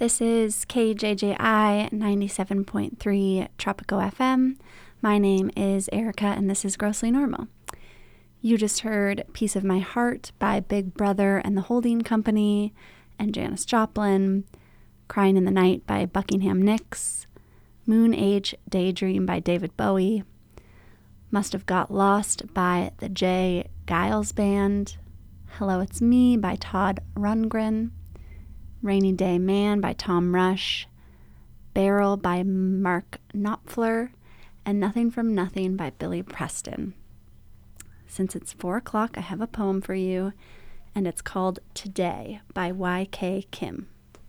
This is KJJI 97.3 Tropico FM. My name is Erica, and this is Grossly Normal. You just heard Piece of My Heart by Big Brother and the Holding Company and Janis Joplin, Crying in the Night by Buckingham Nicks, Moon Age Daydream by David Bowie, Must Have Got Lost by the Jay Giles Band, Hello It's Me by Todd Rundgren, Rainy Day Man by Tom Rush, Barrel by Mark Knopfler, and Nothing from Nothing by Billy Preston. Since it's 4 o'clock, I have a poem for you, and it's called Today by Y.K. Kim.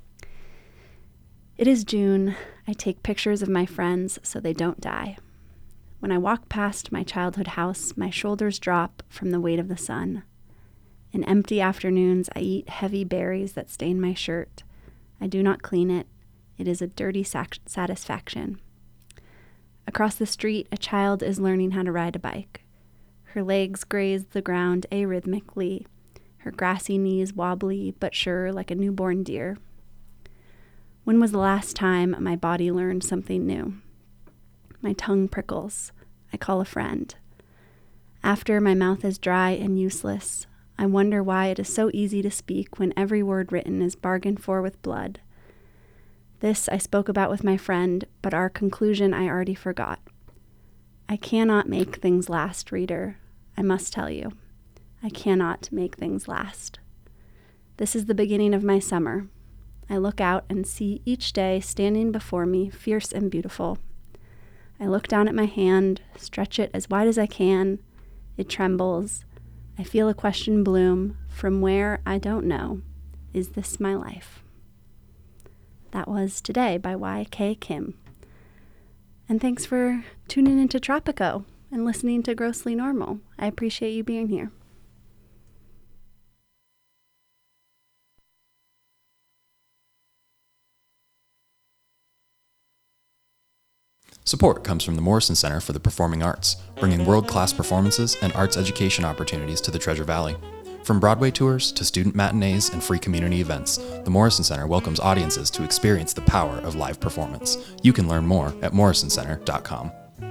It is June. I take pictures of my friends so they don't die. When I walk past my childhood house, my shoulders drop from the weight of the sun. In empty afternoons, I eat heavy berries that stain my shirt. I do not clean it. It is a dirty satisfaction. Across the street, a child is learning how to ride a bike. Her legs graze the ground arrhythmically, her grassy knees wobbly but sure like a newborn deer. When was the last time my body learned something new? My tongue prickles. I call a friend. After my mouth is dry and useless, I wonder why it is so easy to speak when every word written is bargained for with blood. This I spoke about with my friend, but our conclusion I already forgot. I cannot make things last, reader. I must tell you. I cannot make things last. This is the beginning of my summer. I look out and see each day standing before me, fierce and beautiful. I look down at my hand, stretch it as wide as I can. It trembles. I feel a question bloom. From where, I don't know. Is this my life? That was Today by Y.K. Kim. And thanks for tuning into Tropico and listening to Grossly Normal. I appreciate you being here. Support comes from the Morrison Center for the Performing Arts, bringing world-class performances and arts education opportunities to the Treasure Valley. From Broadway tours to student matinees and free community events, the Morrison Center welcomes audiences to experience the power of live performance. You can learn more at morrisoncenter.com.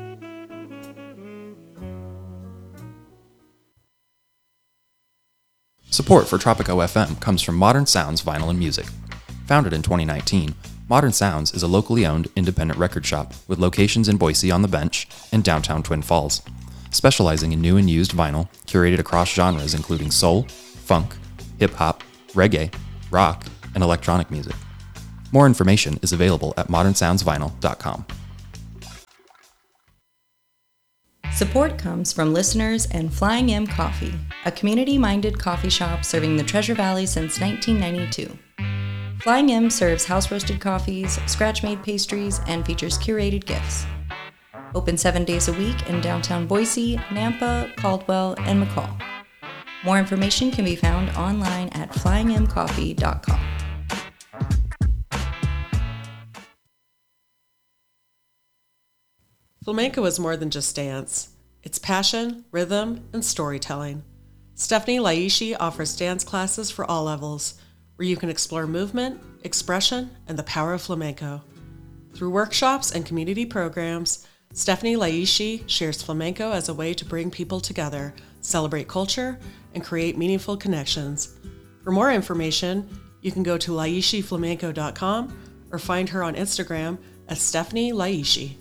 Support for Tropico FM comes from Modern Sounds Vinyl and Music. Founded in 2019, Modern Sounds is a locally owned independent record shop with locations in Boise on the Bench and downtown Twin Falls, specializing in new and used vinyl curated across genres including soul, funk, hip-hop, reggae, rock, and electronic music. More information is available at modernsoundsvinyl.com. Support comes from listeners and Flying M Coffee, a community-minded coffee shop serving the Treasure Valley since 1992. Flying M serves house-roasted coffees, scratch-made pastries, and features curated gifts. Open 7 days a week in downtown Boise, Nampa, Caldwell, and McCall. More information can be found online at flyingmcoffee.com. Flamenco is more than just dance. It's passion, rhythm, and storytelling. Stephanie Laishi offers dance classes for all levels, where you can explore movement, expression, and the power of flamenco. Through workshops and community programs, Stephanie Laishi shares flamenco as a way to bring people together, celebrate culture, and create meaningful connections. For more information, you can go to laishiflamenco.com or find her on Instagram as Stephanie Laishi.